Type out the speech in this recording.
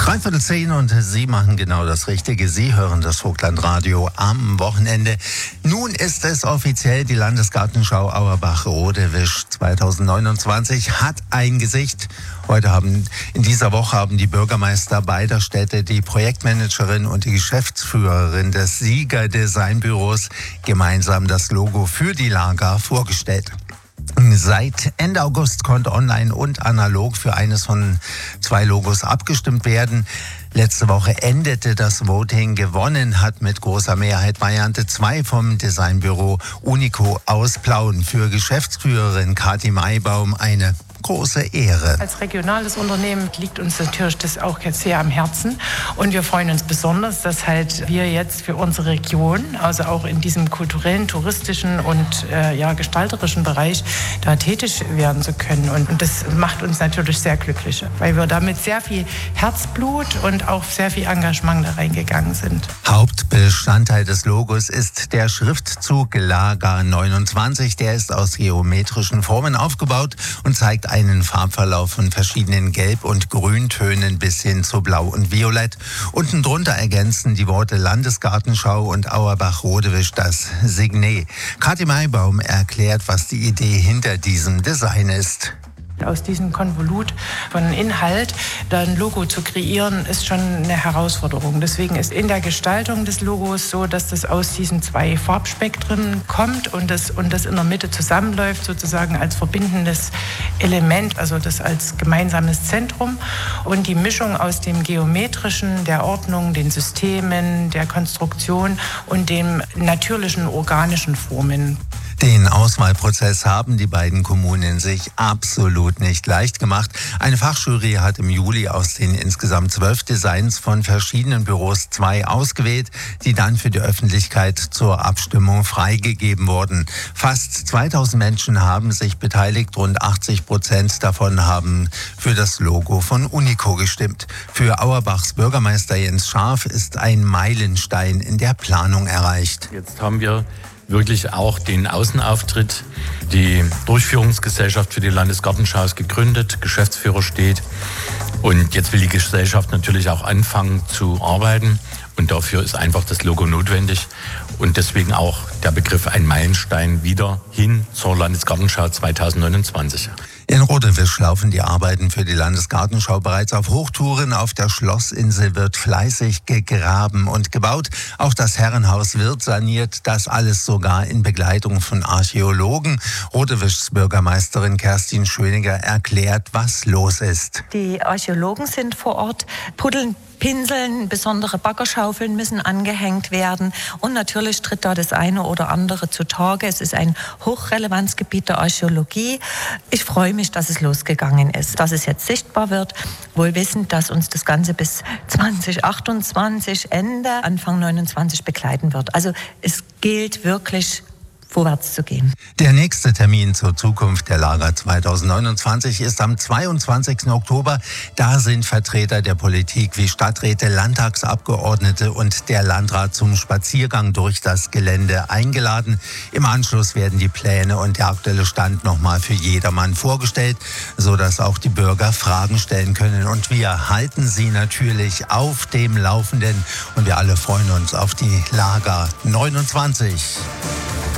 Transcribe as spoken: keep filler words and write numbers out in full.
Dreiviertel zehn und Sie machen genau das Richtige. Sie hören das Vogtlandradio am Wochenende. Nun ist es offiziell, die Landesgartenschau Auerbach-Rodewisch zwanzig neunundzwanzig hat ein Gesicht. Heute haben, in dieser Woche haben die Bürgermeister beider Städte, die Projektmanagerin und die Geschäftsführerin des Sieger Designbüros gemeinsam das Logo für die Lager vorgestellt. Seit Ende August konnte online und analog für eines von zwei Logos abgestimmt werden. Letzte Woche endete das Voting. Gewonnen hat mit großer Mehrheit Variante zwei vom Designbüro Unico aus Plauen. Für Geschäftsführerin Kathi Maibaum eine große Ehre. Als regionales Unternehmen liegt uns natürlich das auch jetzt sehr am Herzen und wir freuen uns besonders, dass halt wir jetzt für unsere Region, also auch in diesem kulturellen, touristischen und äh, ja, gestalterischen Bereich da tätig werden zu können und, und das macht uns natürlich sehr glücklich, weil wir damit sehr viel Herzblut und auch sehr viel Engagement da reingegangen sind. Hauptbestandteil des Logos ist der Schriftzug Lager neunundzwanzig. Der ist aus geometrischen Formen aufgebaut und zeigt einen Farbverlauf von verschiedenen Gelb- und Grüntönen bis hin zu Blau und Violett. Unten drunter ergänzen die Worte Landesgartenschau und Auerbach-Rodewisch das Signet. Kathi Maibaum erklärt, was die Idee hinter diesem Design ist. Aus diesem Konvolut von Inhalt da ein Logo zu kreieren, ist schon eine Herausforderung. Deswegen ist in der Gestaltung des Logos so, dass das aus diesen zwei Farbspektren kommt und das, und das in der Mitte zusammenläuft, sozusagen als verbindendes Element, also das als gemeinsames Zentrum. Und die Mischung aus dem Geometrischen, der Ordnung, den Systemen, der Konstruktion und den natürlichen organischen Formen. Den Auswahlprozess haben die beiden Kommunen sich absolut nicht leicht gemacht. Eine Fachjury hat im Juli aus den insgesamt zwölf Designs von verschiedenen Büros zwei ausgewählt, die dann für die Öffentlichkeit zur Abstimmung freigegeben wurden. Fast zweitausend Menschen haben sich beteiligt, rund achtzig Prozent davon haben für das Logo von Unico gestimmt. Für Auerbachs Bürgermeister Jens Scharf ist ein Meilenstein in der Planung erreicht. Jetzt haben wir wirklich auch den Außenauftritt. Die Durchführungsgesellschaft für die Landesgartenschau ist gegründet, Geschäftsführer steht und jetzt will die Gesellschaft natürlich auch anfangen zu arbeiten und dafür ist einfach das Logo notwendig und deswegen auch der Begriff ein Meilenstein wieder hin zur Landesgartenschau zwanzig neunundzwanzig. In Rodewisch laufen die Arbeiten für die Landesgartenschau bereits auf Hochtouren. Auf der Schlossinsel wird fleißig gegraben und gebaut. Auch das Herrenhaus wird saniert. Das alles sogar in Begleitung von Archäologen. Rodewischs Bürgermeisterin Kerstin Schöniger erklärt, was los ist. Die Archäologen sind vor Ort, puddeln, pinseln, besondere Baggerschaufeln müssen angehängt werden und natürlich tritt da das eine oder andere zutage. Es ist ein Hochrelevanzgebiet der Archäologie. Ich freue mich, dass es losgegangen ist, dass es jetzt sichtbar wird, wohl wissend, dass uns das Ganze bis zwanzig achtundzwanzig, Ende, Anfang neunundzwanzig begleiten wird. Also es gilt wirklich, vorwärts zu gehen. Der nächste Termin zur Zukunft der Lager zwanzig neunundzwanzig ist am zweiundzwanzigsten Oktober. Da sind Vertreter der Politik wie Stadträte, Landtagsabgeordnete und der Landrat zum Spaziergang durch das Gelände eingeladen. Im Anschluss werden die Pläne und der aktuelle Stand nochmal für jedermann vorgestellt, sodass auch die Bürger Fragen stellen können. Und wir halten sie natürlich auf dem Laufenden und wir alle freuen uns auf die Lager neunundzwanzig.